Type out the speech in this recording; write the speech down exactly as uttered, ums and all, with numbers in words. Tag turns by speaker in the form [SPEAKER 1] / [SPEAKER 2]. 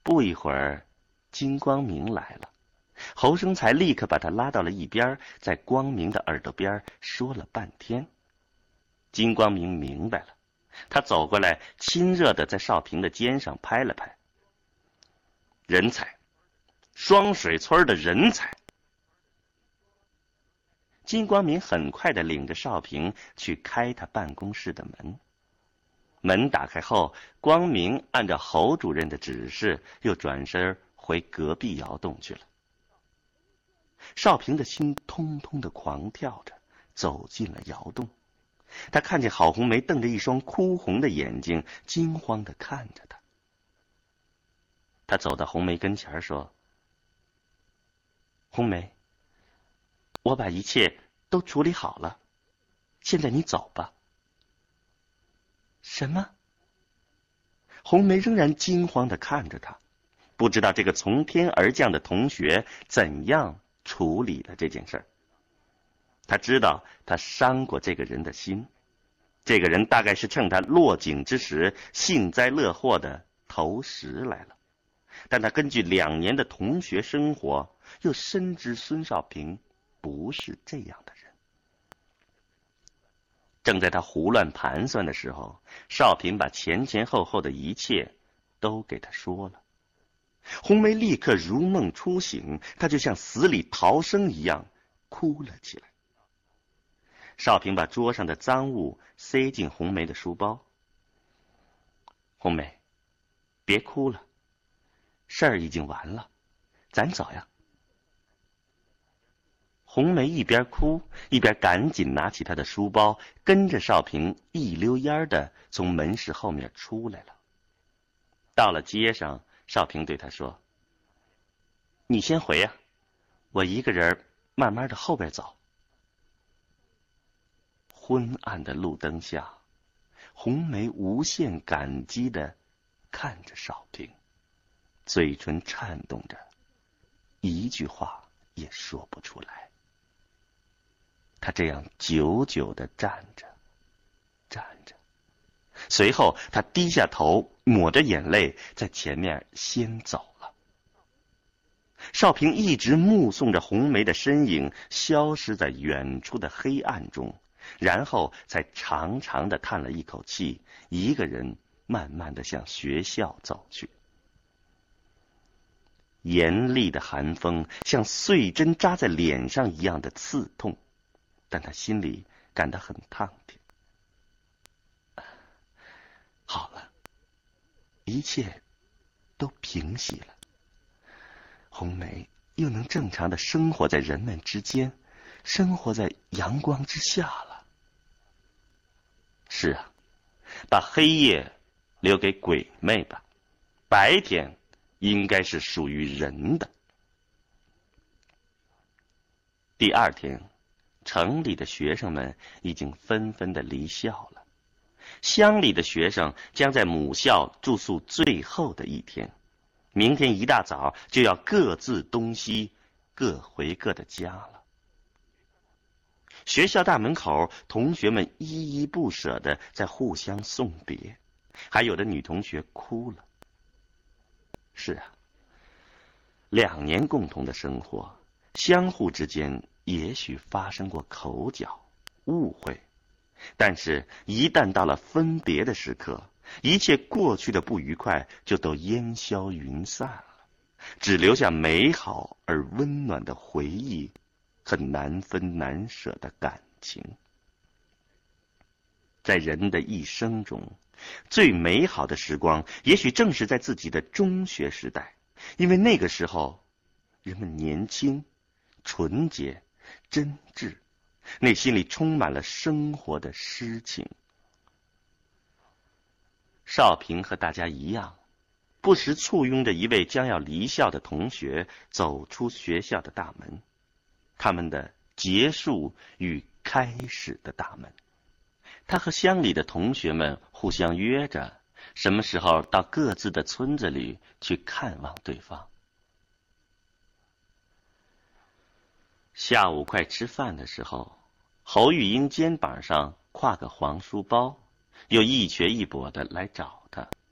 [SPEAKER 1] 不一会儿，金光明来了，侯生才立刻把他拉到了一边，在光明的耳朵边说了半天。金光明明白了，他走过来，亲热地在少平的肩上拍了拍。人才，双水村的人才。金光明很快地领着少平去开他办公室的门。门打开后，光明按照侯主任的指示，又转身回隔壁窑洞去了。少平的心通通地狂跳着，走进了窑洞。他看见郝红梅瞪着一双哭红的眼睛，惊慌地看着他。他走到红梅跟前说：“红梅，我把一切都处理好了，现在你走吧。”什么？红梅仍然惊慌地看着他，不知道这个从天而降的同学怎样处理了这件事儿。他知道他伤过这个人的心，这个人大概是趁他落井之时幸灾乐祸的投石来了，但他根据两年的同学生活，又深知孙少平不是这样的人。正在他胡乱盘算的时候，少平把前前后后的一切都给他说了。红梅立刻如梦初醒，她就像死里逃生一样哭了起来。少平把桌上的赃物塞进红梅的书包。红梅，别哭了，事儿已经完了，咱走呀。红梅一边哭一边赶紧拿起她的书包，跟着少平一溜烟的从门市后面出来了。到了街上，少平对她说：“你先回呀，我一个人慢慢的后边走。”昏暗的路灯下，红梅无限感激的看着少平，嘴唇颤动着，一句话也说不出来。他这样久久地站着站着，随后他低下头，抹着眼泪，在前面先走了。少平一直目送着红梅的身影消失在远处的黑暗中，然后才长长地叹了一口气，一个人慢慢地向学校走去。严厉的寒风像碎针扎在脸上一样的刺痛，但他心里感到很烫挺。好了，一切都平息了，红梅又能正常的生活在人们之间，生活在阳光之下了。是啊，把黑夜留给鬼魅吧，白天应该是属于人的。第二天，城里的学生们已经纷纷的离校了，乡里的学生将在母校住宿最后的一天，明天一大早就要各自东西，各回各的家了。学校大门口，同学们依依不舍的在互相送别，还有的女同学哭了。是啊，两年共同的生活，相互之间也许发生过口角、误会，但是一旦到了分别的时刻，一切过去的不愉快就都烟消云散了，只留下美好而温暖的回忆和难分难舍的感情。在人的一生中，最美好的时光也许正是在自己的中学时代，因为那个时候人们年轻、纯洁、真挚，内心里充满了生活的诗情。少平和大家一样，不时簇拥着一位将要离校的同学走出学校的大门，他们的结束与开始的大门。他和乡里的同学们互相约着，什么时候到各自的村子里去看望对方。下午快吃饭的时候，侯玉英肩膀上挎个黄书包，又一瘸一跛的来找他。